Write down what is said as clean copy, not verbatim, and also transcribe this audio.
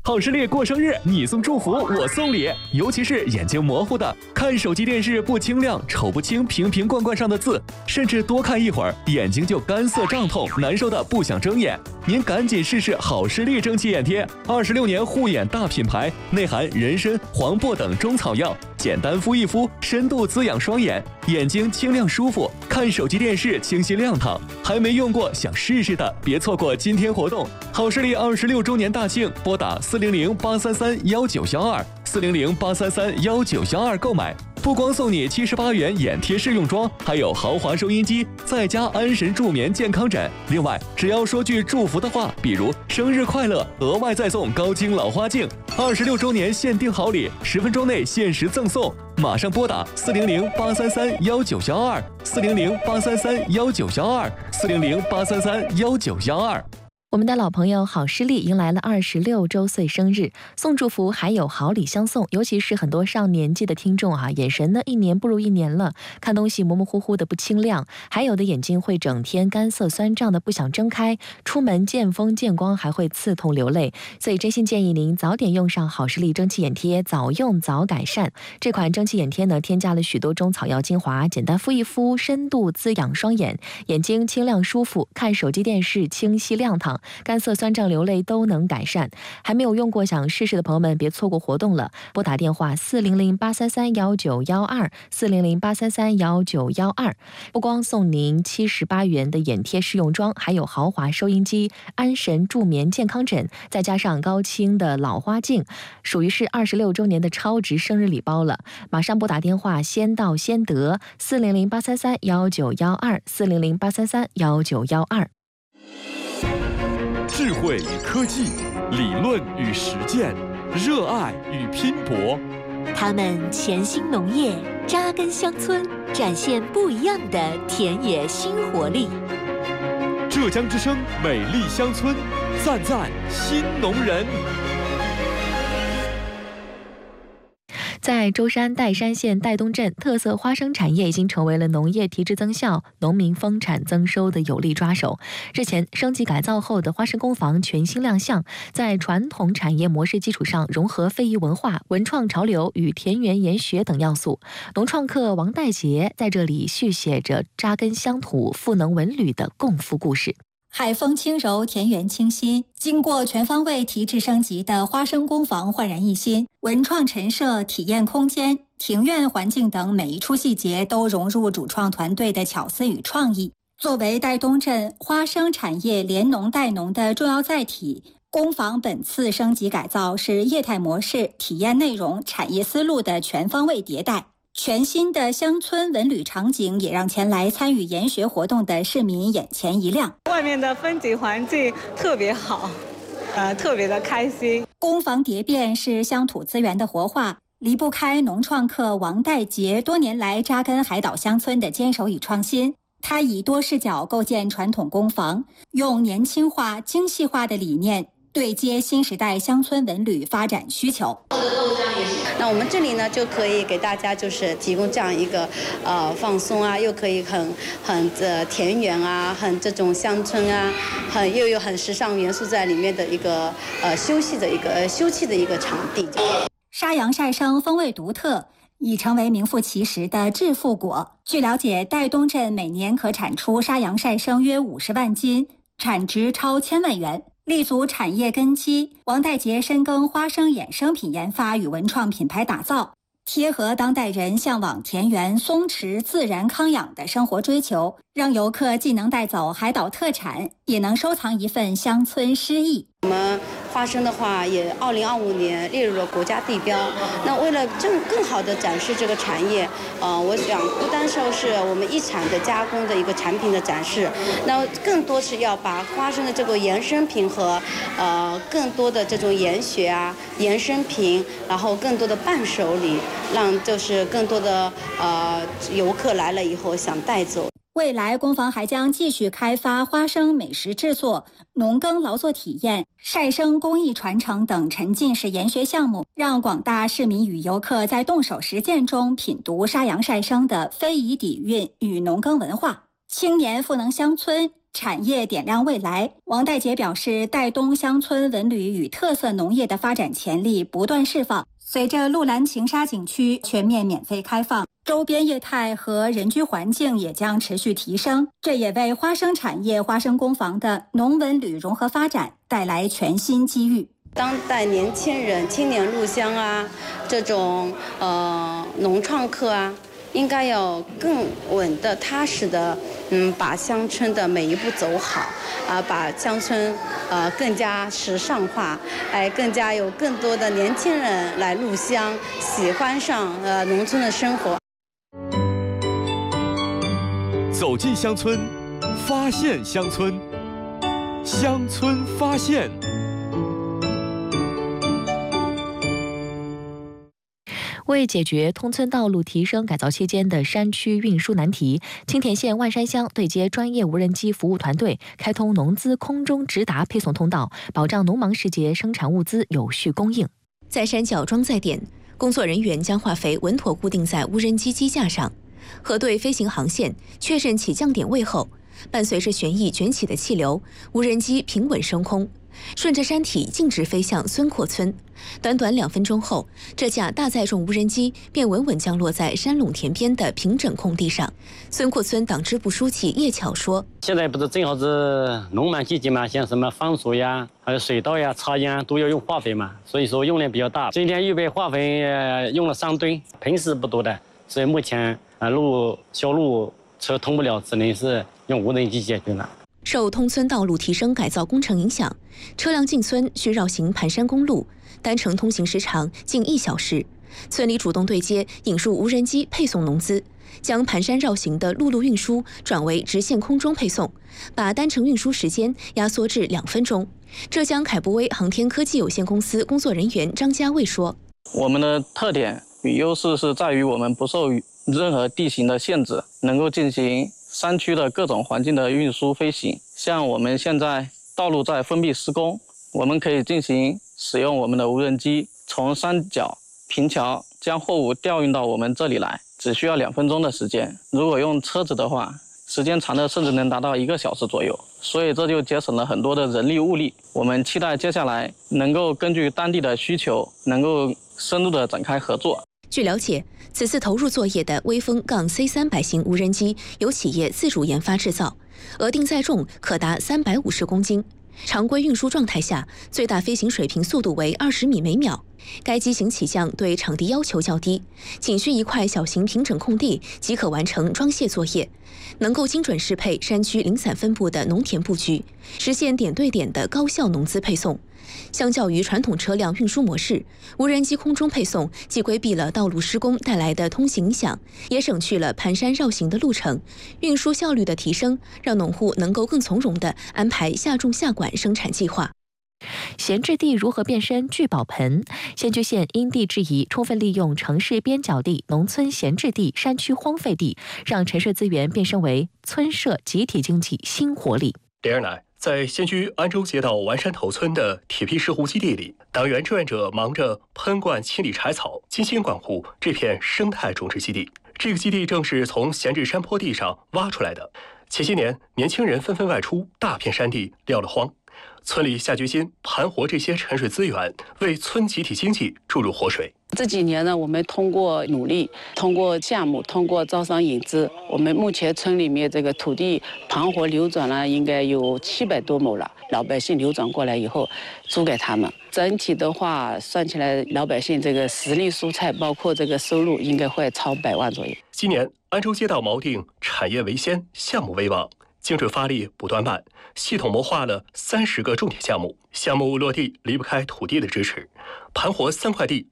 好视力过生日，你送祝福，我送礼。尤其是眼睛模糊的，看手机电视不清亮，瞅不清瓶瓶罐罐上的字，甚至多看一会儿，眼睛就干涩胀痛，难受的不想睁眼。您赶紧试试好视力蒸汽眼贴，26年护眼大品牌，内含人参、黄柏等中草药，简单敷一敷，深度滋养双眼，眼睛清亮舒服，看手机电视清晰亮堂。还没用过想试试的，别错过今天活动。好视力26周年大庆，拨打400-833-1912，400-833-1912购买。不光送你78元眼贴试用装，还有豪华收音机，再加安神助眠健康枕。另外，只要说句祝福的话，比如生日快乐，额外再送高清老花镜。26周年限定好礼，10分钟内限时赠送。马上拨打400-833-1912，400-833-1912，400-833-1912。 我们的老朋友好视力迎来了26周岁生日，送祝福还有好礼相送，尤其是很多上年纪的听众眼神呢一年不如一年了，看东西模模糊糊的不清亮，还有的眼睛会整天干涩酸胀的不想睁开，出门见风见光还会刺痛流泪，所以真心建议您早点用上好视力蒸汽眼贴，早用早改善。这款蒸汽眼贴呢，添加了许多中草药精华，简单敷一敷，深度滋养双眼，眼睛清亮舒服，看手机电视清晰亮堂，干涩酸胀流泪都能改善。还没有用过想试试的朋友们，别错过活动了，拨打电话400-833-1912，400-833-1912。不光送您78元的眼贴试用装，还有豪华收音机、安神助眠健康枕，再加上高清的老花镜，属于是26周年的超值生日礼包了。马上拨打电话，先到先得，400-833-1912，400-833-1912。 智慧与科技，理论与实践，热爱与拼搏， 他们潜心农业，扎根乡村，展现不一样的田野新活力。 浙江之声美丽乡村，赞赞新农人。 在舟山岱山县岱东镇，特色花生产业已经成为了农业提质增效、农民丰产增收的有力抓手。日前，升级改造后的花生工坊全新亮相，在传统产业模式基础上，融合非遗文化、文创潮流与田园研学等要素。农创客王岱杰在这里续写着扎根乡土、赋能文旅的共富故事。 海风轻柔，田园清新，经过全方位提质升级的花生工坊焕然一新，文创陈设、体验空间、庭院环境等每一处细节都融入主创团队的巧思与创意。作为岱东镇花生产业联农带农的重要载体，工坊本次升级改造是业态模式、体验内容、产业思路的全方位迭代。全新的乡村文旅场景也让前来参与研学活动的市民眼前一亮。 外面的风景环境特别好，特别的开心。 工坊蝶变是乡土资源的活化，离不开农创客王岱杰多年来扎根海岛乡村的坚守与创新。他以多视角构建传统工坊，用年轻化、精细化的理念对接新时代乡村文旅发展需求。 那我们这里呢，就可以给大家就是提供这样一个放松啊，又可以很田园啊，很这种乡村啊，又有很时尚元素在里面的一个休憩的一个场地。 沙洋晒生风味独特，已成为名副其实的致富果。据了解，岱东镇每年可产出沙洋晒生约50万斤，产值超1000万元。立足产业根基，王岱杰深耕花生衍生品研发与文创品牌打造，贴合当代人向往田园、松弛、自然、康养的生活追求，让游客既能带走海岛特产，也能收藏一份乡村诗意。 我们花生的话，也2025年列入了国家地标。那为了更好的展示这个产业，我想不单说是我们一产的加工的一个产品的展示，那更多是要把花生的这个衍生品和更多的这种研学啊、衍生品，然后更多的伴手礼，让就是更多的游客来了以后想带走。 未来工坊还将继续开发花生美食制作、农耕劳作体验、晒生工艺传承等沉浸式研学项目，让广大市民与游客在动手实践中品读沙洋晒生的非遗底蕴与农耕文化。 青年赋能乡村，产业点亮未来。王代杰表示，岱东乡村文旅与特色农业的发展潜力不断释放。随着鹿兰晴沙景区全面免费开放，周边业态和人居环境也将持续提升，这也为花生产业、花生工坊的农文旅融合发展带来全新机遇。 当代年轻人、青年入乡啊，这种农创客啊，应该要更稳的、踏实的，把乡村的每一步走好啊，把乡村更加时尚化，更加有更多的年轻人来入乡，喜欢上农村的生活。 走进乡村，发现乡村，乡村发现。 为解决通村道路提升改造期间的山区运输难题，青田县万山乡对接专业无人机服务团队，开通农资空中直达配送通道，保障农忙时节生产物资有序供应。 在山脚装载点，工作人员将化肥稳妥固定在无人机机架上，核对飞行航线，确认起降点位后，伴随着旋翼卷起的气流，无人机平稳升空，顺着山体径直飞向孙扩村。短短2分钟后，这架大载重无人机便稳稳降落在山垄田边的平整空地上。孙扩村党支部书记叶巧说：“ 现在不是正好是农忙季节嘛，像什么放水呀、还有水稻呀、插秧都要用化肥嘛，所以说用量比较大。今天预备化肥用了3吨，平时不多的，所以目前小路车通不了，只能是用无人机解决了。” 受通村道路提升改造工程影响，车辆进村需绕行盘山公路，单程通行时长近1小时。村里主动对接引入无人机配送农资，将盘山绕行的陆路运输转为直线空中配送，把单程运输时间压缩至2分钟。浙江凯博威航天科技有限公司工作人员张家卫说：“ 我们的特点与优势是在于我们不受任何地形的限制，能够进行山区的各种环境的运输飞行。像我们现在道路在封闭施工，我们可以使用我们的无人机从山脚平桥将货物调运到我们这里来，只需要2分钟的时间。如果用车子的话，时间长的甚至能达到1个小时左右，所以这就节省了很多的人力物力。我们期待接下来能够根据当地的需求，能够深入的展开合作。” 据了解，此次投入作业的微风杠 C300 型无人机由企业自主研发制造，额定载重可达350公斤。常规运输状态下，最大飞行水平速度为20米每秒。该机型起降对场地要求较低，仅需一块小型平整空地即可完成装卸作业，能够精准适配山区零散分布的农田布局，实现点对点的高效农资配送。相较于传统车辆运输模式，无人机空中配送既规避了道路施工带来的通行影响，也省去了盘山绕行的路程。运输效率的提升，让农户能够更从容地安排下种下管生产计划。 闲置地如何变身聚宝盆？仙居县因地制宜，充分利用城市边角地、农村闲置地、山区荒废地，让沉睡资源变身为村社集体经济新活力。 连日来，在仙居安州街道完山头村的铁皮石斛基地里，党员志愿者忙着喷灌、清理柴草，精心管护这片生态种植基地。这个基地正是从闲置山坡地上挖出来的。前些年，年轻人纷纷外出，大片山地撂了荒。村里下决心盘活这些沉水资源，为村集体经济注入活水。 这几年呢，我们通过努力，通过项目，通过招商引资，我们目前村里面这个土地盘活流转了，应该有700多亩了。老百姓流转过来以后，租给他们。整体的话，算起来，老百姓这个实力蔬菜，包括这个收入，应该会超100万左右。 今年安州街道锚定产业为先，项目为王。精准发力不断办，系统谋划了30个重点项目，项目落地离不开土地的支持。盘活3块地